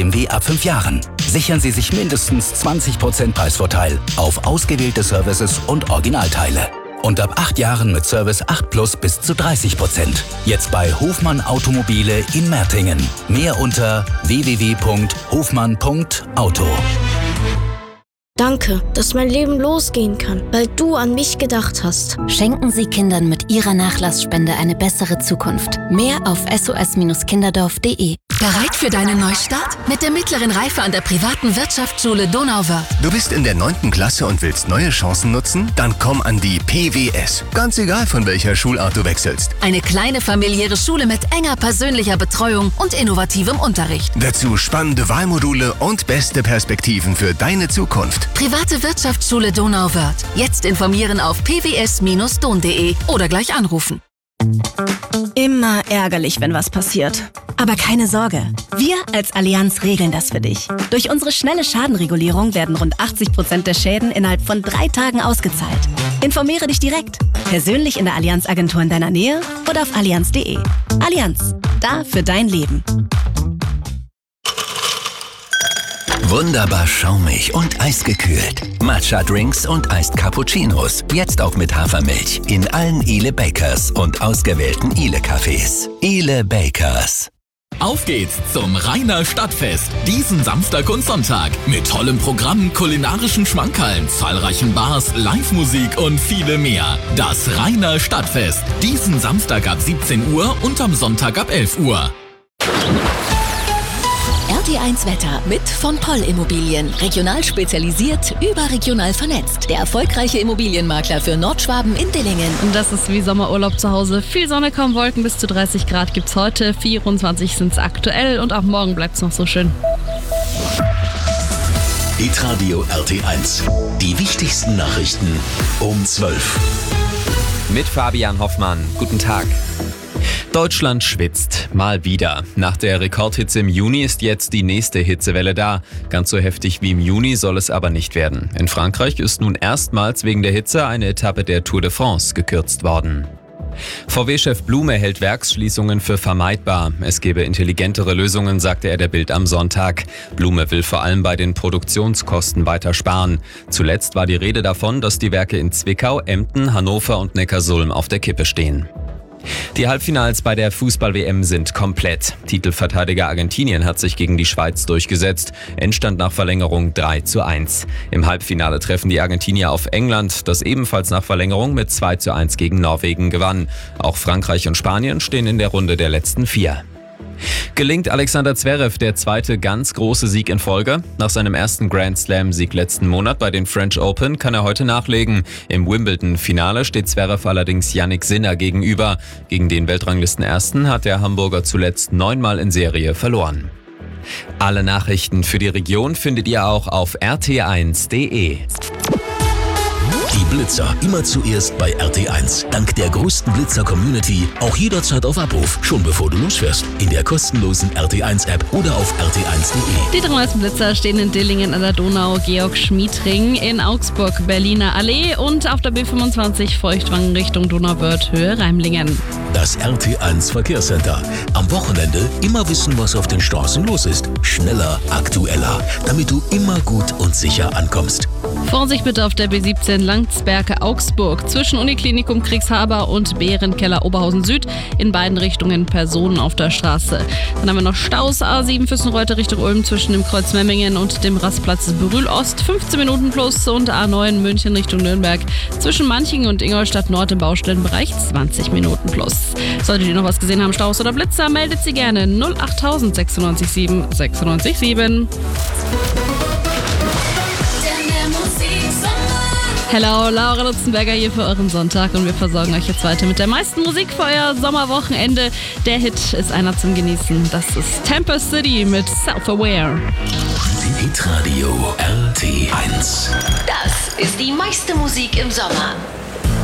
BMW ab 5 Jahren. Sichern Sie sich mindestens 20% Preisvorteil auf ausgewählte Services und Originalteile. Und ab 8 Jahren mit Service 8 Plus bis zu 30%. Jetzt bei Hofmann Automobile in Mertingen. Mehr unter www.hofmann.auto. Danke, dass mein Leben losgehen kann, weil du an mich gedacht hast. Schenken Sie Kindern mit Ihrer Nachlassspende eine bessere Zukunft. Mehr auf sos-kinderdorf.de. Bereit für deinen Neustart? Mit der mittleren Reife an der privaten Wirtschaftsschule Donauwörth. Du bist in der 9. Klasse und willst neue Chancen nutzen? Dann komm an die PWS. Ganz egal, von welcher Schulart du wechselst. Eine kleine familiäre Schule mit enger persönlicher Betreuung und innovativem Unterricht. Dazu spannende Wahlmodule und beste Perspektiven für deine Zukunft. Private Wirtschaftsschule Donauwörth. Jetzt informieren auf pws-don.de oder gleich anrufen. Immer ärgerlich, wenn was passiert. Aber keine Sorge, wir als Allianz regeln das für dich. Durch unsere schnelle Schadenregulierung werden rund 80% der Schäden innerhalb von 3 Tagen ausgezahlt. Informiere dich direkt, persönlich in der Allianz-Agentur in deiner Nähe oder auf allianz.de. Allianz, da für dein Leben. Wunderbar schaumig und eisgekühlt. Matcha-Drinks und Iced Cappuccinos. Jetzt auch mit Hafermilch. In allen Ile Bakers und ausgewählten Ile-Cafés. Ile Bakers. Auf geht's zum Rheiner Stadtfest. Diesen Samstag und Sonntag. Mit tollem Programm, kulinarischen Schmankerln, zahlreichen Bars, Live-Musik und viele mehr. Das Rheiner Stadtfest. Diesen Samstag ab 17 Uhr und am Sonntag ab 11 Uhr. RT1 Wetter mit von Poll Immobilien. Regional spezialisiert, überregional vernetzt. Der erfolgreiche Immobilienmakler für Nordschwaben in Dillingen. Und das ist wie Sommerurlaub zu Hause. Viel Sonne, kaum Wolken, bis zu 30 Grad gibt's heute. 24 sind's aktuell und auch morgen bleibt's noch so schön. Hitradio RT1. Die wichtigsten Nachrichten um 12. Mit Fabian Hoffmann. Guten Tag. Deutschland schwitzt. Mal wieder. Nach der Rekordhitze im Juni ist jetzt die nächste Hitzewelle da. Ganz so heftig wie im Juni soll es aber nicht werden. In Frankreich ist nun erstmals wegen der Hitze eine Etappe der Tour de France gekürzt worden. VW-Chef Blume hält Werksschließungen für vermeidbar. Es gebe intelligentere Lösungen, sagte er der Bild am Sonntag. Blume will vor allem bei den Produktionskosten weiter sparen. Zuletzt war die Rede davon, dass die Werke in Zwickau, Emden, Hannover und Neckarsulm auf der Kippe stehen. Die Halbfinals bei der Fußball-WM sind komplett. Titelverteidiger Argentinien hat sich gegen die Schweiz durchgesetzt. Endstand nach Verlängerung 3:1. Im Halbfinale treffen die Argentinier auf England, das ebenfalls nach Verlängerung mit 2:1 gegen Norwegen gewann. Auch Frankreich und Spanien stehen in der Runde der letzten 4. Gelingt Alexander Zverev der zweite ganz große Sieg in Folge? Nach seinem ersten Grand Slam-Sieg letzten Monat bei den French Open kann er heute nachlegen. Im Wimbledon-Finale steht Zverev allerdings Jannik Sinner gegenüber. Gegen den Weltranglisten-Ersten hat der Hamburger zuletzt 9-mal in Serie verloren. Alle Nachrichten für die Region findet ihr auch auf rt1.de. Die Blitzer immer zuerst bei RT1. Dank der größten Blitzer-Community auch jederzeit auf Abruf, schon bevor du losfährst. In der kostenlosen RT1-App oder auf rt1.de. Die 3 neuesten Blitzer stehen in Dillingen an der Donau, Georg-Schmied-Ring, in Augsburg, Berliner Allee und auf der B25 Feuchtwangen Richtung Donauwörth, Höhe Reimlingen. Das RT1 Verkehrscenter. Am Wochenende immer wissen, was auf den Straßen los ist. Schneller, aktueller, damit du immer gut und sicher ankommst. Vorsicht bitte auf der B17 Landsberge Augsburg zwischen Uniklinikum Kriegshaber und Bärenkeller Oberhausen Süd. In beiden Richtungen Personen auf der Straße. Dann haben wir noch Staus A7 Füssenreuter Richtung Ulm zwischen dem Kreuz Memmingen und dem Rastplatz Brühl Ost 15 Minuten plus und A9 München Richtung Nürnberg zwischen Manching und Ingolstadt Nord im Baustellenbereich 20 Minuten plus. Solltet ihr noch was gesehen haben, Staus oder Blitzer, meldet sie gerne 08000 96 7 96 7. Hello, Laura Lutzenberger hier für euren Sonntag und wir versorgen euch jetzt weiter mit der meisten Musik für euer Sommerwochenende. Der Hit ist einer zum Genießen. Das ist Tempest City mit Self-Aware. Hitradio RT1. Das ist die meiste Musik im Sommer.